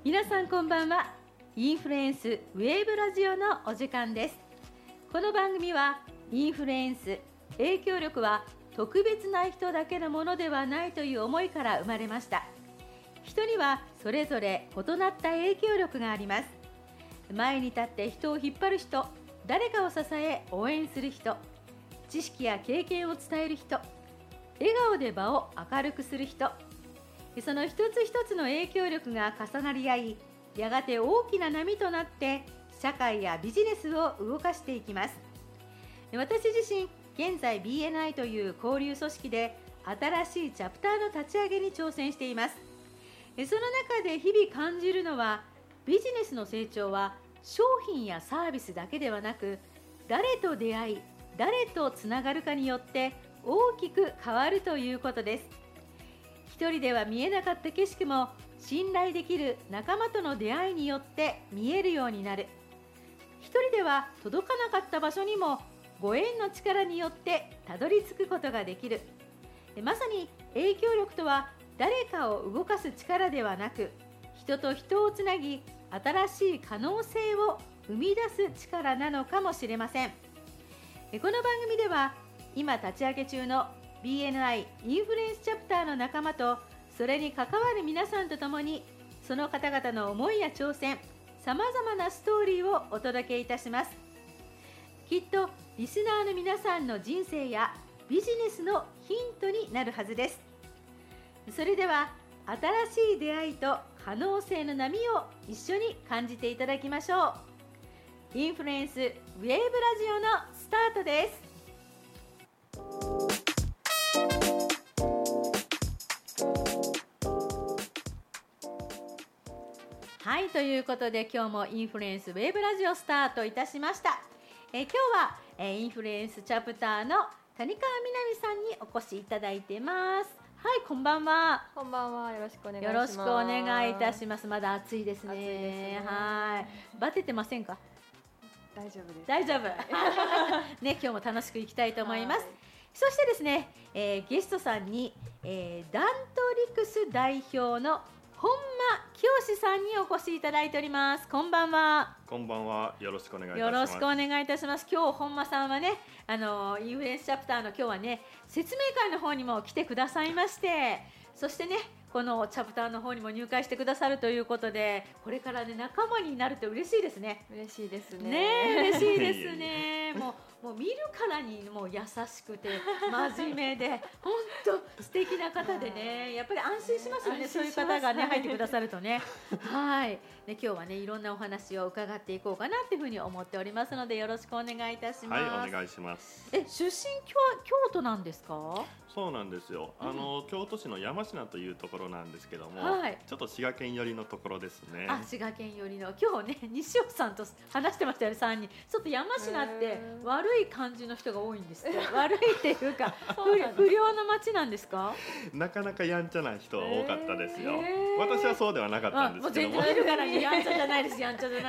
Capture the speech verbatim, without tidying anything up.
皆さんこんばんは。インフルエンスウェーブラジオのお時間です。この番組はインフルエンス、影響力は特別な人だけのものではないという思いから生まれました。人にはそれぞれ異なった影響力があります。前に立って人を引っ張る人、誰かを支え応援する人、知識や経験を伝える人、笑顔で場を明るくする人、その一つ一つの影響力が重なり合い、やがて大きな波となって社会やビジネスを動かしていきます。私自身、現在 ビーエヌアイ という交流組織で新しいチャプターの立ち上げに挑戦しています。その中で日々感じるのは、ビジネスの成長は商品やサービスだけではなく、誰と出会い、誰とつながるかによって大きく変わるということです。一人では見えなかった景色も、信頼できる仲間との出会いによって見えるようになる。一人では届かなかった場所にも、ご縁の力によってたどり着くことができる。まさに影響力とは、誰かを動かす力ではなく、人と人をつなぎ、新しい可能性を生み出す力なのかもしれません。この番組では、今立ち上げ中の ビーエヌアイ インフルエンスチャプターの仲間と、それに関わる皆さんと共に、その方々の思いや挑戦、さまざまなストーリーをお届けいたします。きっとリスナーの皆さんの人生やビジネスのヒントになるはずです。それでは、新しい出会いと可能性の波を一緒に感じていただきましょう。インフルエンスウェーブラジオのスタートです。はい、ということで今日もインフルエンスウェーブラジオスタートいたしました。え今日は、えインフルエンスチャプターの谷川みなみさんにお越しいただいてます。はい、こんばんは。 こんばんは。よろしくお願いします。 よろしくお願いいたします。まだ暑いですね。 暑いですね。 はい。バテてませんか？ 大丈夫です。 大丈夫。ね、今日も楽しくいきたいと思います。 はい。 そしてですね、えー、ゲストさんに、えー、ダントリクス代表の本間清さんにお越しいただいております。こんばんは。 こんばんは。よろしくお願いいたしよます。 ろしくお願いいたします。今日本間さんはね、あのインフルエンスチャプターの今日はね、説明会の方にも来てくださいまして、そしてね、このチャプターの方にも入会してくださるということで、これからね、仲間になると嬉しいですね。 嬉しいですね。 ね、嬉しいですね。もう、もう見るからにもう優しくて真面目で本当素敵な方でね、やっぱり安心しますよね。そういう方がね入ってくださるとね。はい。で今日はね、いろんなお話を伺っていこうかなっていうふうに思っておりますので、よろしくお願いいたします。 はい、お願いします。 え、出身京京都なんですか？ そうなんですよ。あの、うん、京都市の山科というところなんですけども、 はい、 ちょっと滋賀県寄りのところですね。 あ、滋賀県寄りの。今日ね、西尾さんと話してましたよね、さんにん。ちょっと山科って悪い感じの人が多いんですって。悪いっていうか不良の街なんですか？ なかなかやんちゃな人は多かったですよ。私はそうではなかったんですけども。 もう全然見るからにやんちゃじゃないです。やんちゃじゃない